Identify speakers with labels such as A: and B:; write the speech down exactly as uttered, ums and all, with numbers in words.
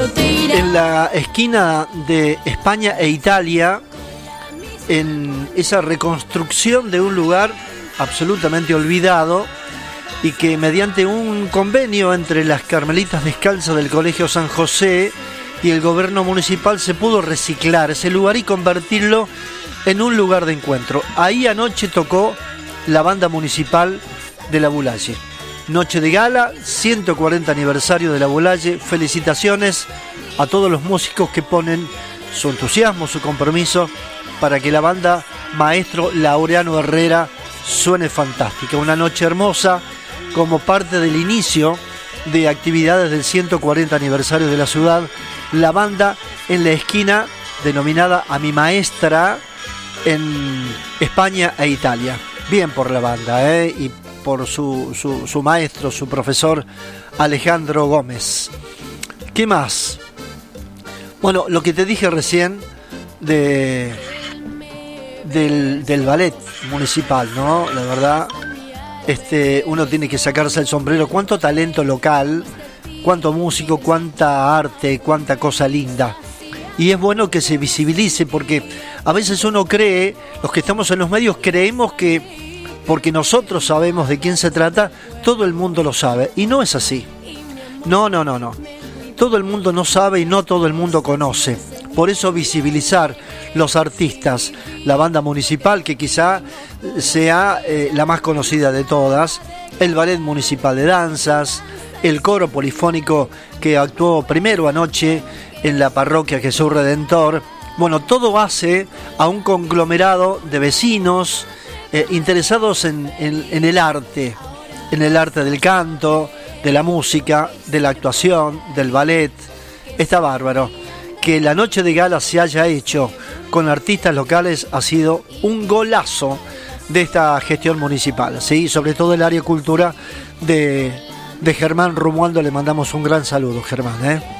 A: En la esquina de España e Italia, en esa reconstrucción de un lugar absolutamente olvidado y que mediante un convenio entre las Carmelitas Descalzas del Colegio San José y el gobierno municipal se pudo reciclar ese lugar y convertirlo en un lugar de encuentro. Ahí anoche tocó la banda municipal de La Bulalle. Noche de gala, ciento cuarenta aniversario de La Bulalle. Felicitaciones a todos los músicos que ponen su entusiasmo, su compromiso para que la banda Maestro Laureano Herrera suene fantástica. Una noche hermosa como parte del inicio de actividades del ciento cuarenta aniversario de la ciudad. La banda en la esquina denominada A Mi Maestra en España e Italia. Bien por la banda, ¿eh? Y por su, su, su maestro, su profesor Alejandro Gómez. ¿Qué más? Bueno, lo que te dije recién de del, del ballet municipal, ¿no? La verdad, este, uno tiene que sacarse el sombrero. Cuánto talento local, cuánto músico, cuánta arte, cuánta cosa linda. Y es bueno que se visibilice, porque a veces uno cree, los que estamos en los medios creemos que porque nosotros sabemos de quién se trata, todo el mundo lo sabe. Y no es así. No, no, no, no. Todo el mundo no sabe y no todo el mundo conoce. Por eso visibilizar los artistas, la banda municipal, que quizá sea eh, la más conocida de todas, el Ballet Municipal de Danzas, el coro polifónico que actuó primero anoche en la parroquia Jesús Redentor. Bueno, todo hace a un conglomerado de vecinos eh, interesados en, en, en el arte, en el arte del canto, de la música, de la actuación, del ballet. Está bárbaro. Que la noche de gala se haya hecho con artistas locales ha sido un golazo de esta gestión municipal, ¿sí? Sobre todo el área cultura de, de Germán Romualdo. Le mandamos un gran saludo, Germán, ¿eh?